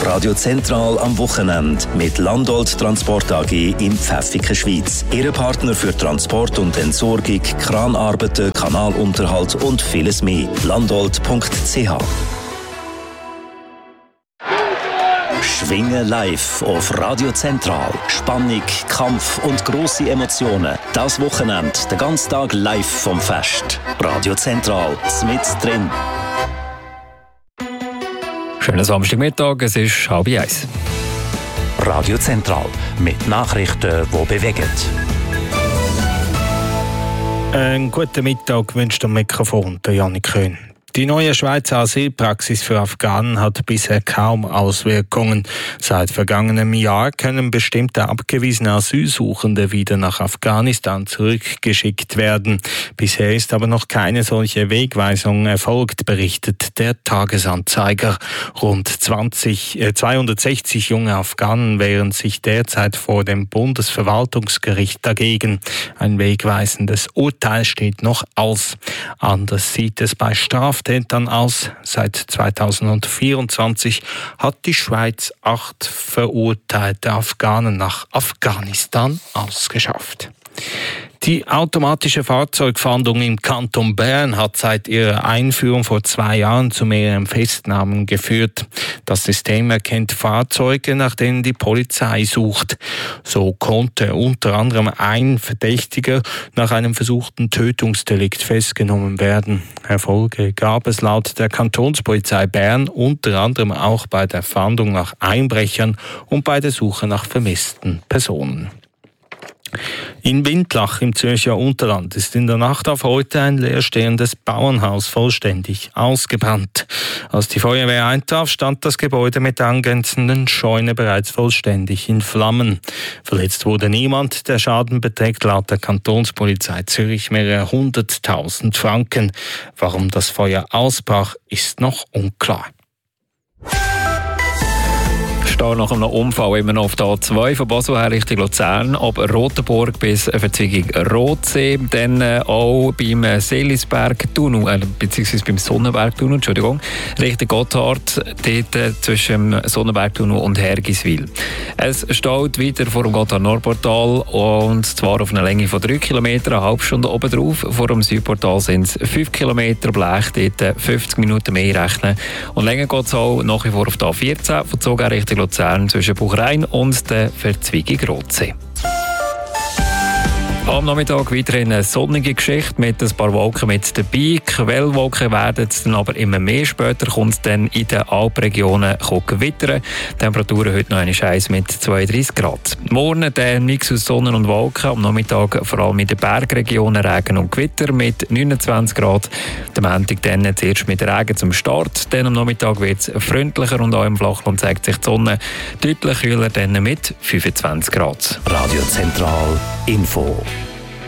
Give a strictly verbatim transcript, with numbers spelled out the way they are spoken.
Radio Zentral am Wochenende mit Landolt Transport A G in Pfäffiken, Schweiz. Ihr Partner für Transport und Entsorgung, Kranarbeiten, Kanalunterhalt und vieles mehr. landolt punkt c h. Schwingen live auf Radio Zentral. Spannung, Kampf und grosse Emotionen. Das Wochenende, den ganzen Tag live vom Fest. Radio Zentral, mit drin. Schönen Samstagmittag, es ist halb eins. Radio Zentral mit Nachrichten, die bewegen. Einen guten Mittag wünscht am Mikrofon der Janik Köhn. Die neue Schweizer Asylpraxis für Afghanen hat bisher kaum Auswirkungen. Seit vergangenem Jahr können bestimmte abgewiesene Asylsuchende wieder nach Afghanistan zurückgeschickt werden. Bisher ist aber noch keine solche Wegweisung erfolgt, berichtet der Tagesanzeiger. Rund zwanzig, äh, zweihundertsechzig junge Afghanen wehren sich derzeit vor dem Bundesverwaltungsgericht dagegen. Ein wegweisendes Urteil steht noch aus. Anders sieht es bei Straftätern aus. Seit zweitausendvierundzwanzig hat die Schweiz acht verurteilte Afghanen nach Afghanistan ausgeschafft. Die automatische Fahrzeugfahndung im Kanton Bern hat seit ihrer Einführung vor zwei Jahren zu mehreren Festnahmen geführt. Das System erkennt Fahrzeuge, nach denen die Polizei sucht. So konnte unter anderem ein Verdächtiger nach einem versuchten Tötungsdelikt festgenommen werden. Erfolge gab es laut der Kantonspolizei Bern unter anderem auch bei der Fahndung nach Einbrechern und bei der Suche nach vermissten Personen. In Windlach im Zürcher Unterland ist in der Nacht auf heute ein leerstehendes Bauernhaus vollständig ausgebrannt. Als die Feuerwehr eintraf, stand das Gebäude mit angrenzenden Scheune bereits vollständig in Flammen. Verletzt wurde niemand. Der Schaden beträgt laut der Kantonspolizei Zürich mehrere hunderttausend Franken. Warum das Feuer ausbrach, ist noch unklar. Ich stehe nach einem Unfall immer noch auf der A zwei von Basel her Richtung Luzern, ab Rotenburg bis Verzweigung Rotsee, dann auch beim Seelisberg-Tunnel, äh, beziehungsweise beim Sonnenberg-Tunnel, Entschuldigung, Richtung Gotthard, dort äh, zwischen dem Sonnenberg-Tunnel und Hergiswil. Es steht weiter vor dem Gotthard-Nordportal, und zwar auf einer Länge von drei Kilometern, eine halbe Stunde oben drauf. Vor dem Südportal sind es fünf Kilometer, Blech, dort fünfzig Minuten mehr rechnen. Und länger geht es auch nach wie vor auf der A vierzehn, von Zug Richtung Luzern zwischen Buchrein und der Verzweigung Rotsee. Am Nachmittag weiterhin eine sonnige Geschichte mit ein paar Wolken mit dabei. Quellwolken werden es dann aber immer mehr. Später kommt es dann in den Alpregionen gewittern. Temperaturen heute noch eine Scheiß mit zweiunddreissig Grad. Morgen der Mix aus Sonne und Wolken. Am Nachmittag vor allem in den Bergregionen Regen und Gewitter mit neunundzwanzig Grad. Der Montag dann zuerst mit Regen zum Start. Dann am Nachmittag wird es freundlicher und auch im Flachland zeigt sich die Sonne deutlich kühler, dann mit fünfundzwanzig Grad. Radio Zentral Info.